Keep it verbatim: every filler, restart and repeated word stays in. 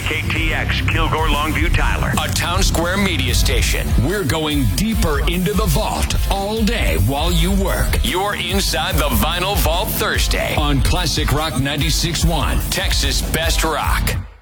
K T X, Kilgore, Longview, Tyler. A Town Square media station. We're going deeper into the vault all day while you work. You're inside the Vinyl Vault Thursday on Classic Rock ninety-six point one, Texas Best Rock.